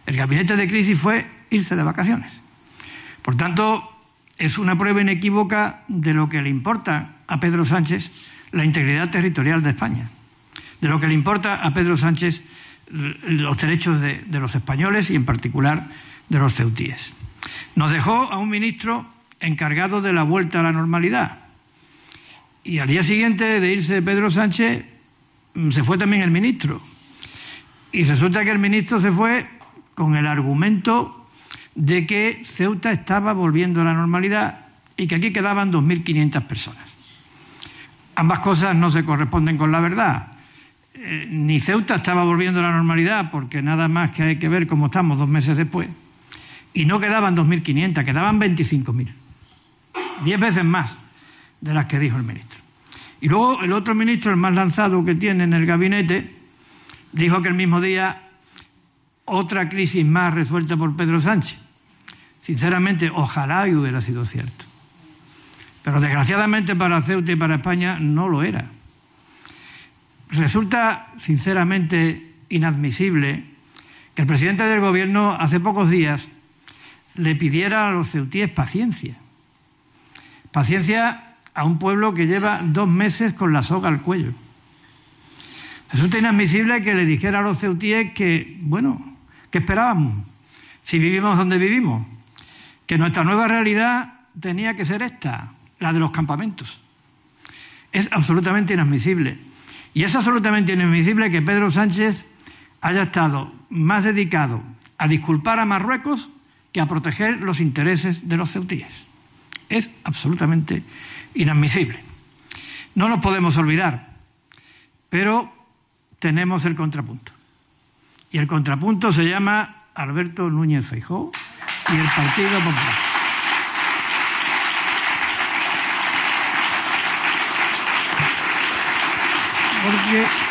El gabinete de crisis fue irse de vacaciones. Por tanto, es una prueba inequívoca de lo que le importa a Pedro Sánchez la integridad territorial de España, de lo que le importa a Pedro Sánchez los derechos de los españoles y en particular de los ceutíes. Nos dejó a un ministro encargado de la vuelta a la normalidad y al día siguiente de irse Pedro Sánchez se fue también el ministro y resulta que el ministro se fue con el argumento de que Ceuta estaba volviendo a la normalidad y que aquí quedaban 2.500 personas. Ambas cosas no se corresponden con la verdad. Ni Ceuta estaba volviendo a la normalidad, porque nada más que hay que ver cómo estamos 2 meses después, y no quedaban 2.500, quedaban 25.000. 10 veces más de las que dijo el ministro. Y luego el otro ministro, el más lanzado que tiene en el gabinete, dijo que el mismo día otra crisis más resuelta por Pedro Sánchez. Sinceramente, ojalá y hubiera sido cierto. Pero desgraciadamente para Ceuta y para España no lo era. Resulta sinceramente inadmisible que el presidente del Gobierno hace pocos días le pidiera a los ceutíes paciencia. Paciencia a un pueblo que lleva 2 meses con la soga al cuello. Resulta inadmisible que le dijera a los ceutíes que, bueno, ¿qué esperábamos? Si vivimos donde vivimos, que nuestra nueva realidad tenía que ser esta, la de los campamentos. Es absolutamente inadmisible. Y es absolutamente inadmisible que Pedro Sánchez haya estado más dedicado a disculpar a Marruecos que a proteger los intereses de los ceutíes. Es absolutamente inadmisible. No nos podemos olvidar, pero tenemos el contrapunto. Y el contrapunto se llama Alberto Núñez Feijóo y el Partido Popular. Porque